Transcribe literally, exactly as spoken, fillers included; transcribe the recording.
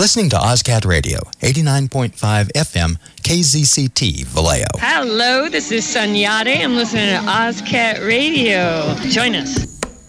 listening to OzCat Radio, eighty-nine point five F M, K Z C T, Vallejo. Hello, this is Sunyate. I'm listening to OzCat Radio. Join us.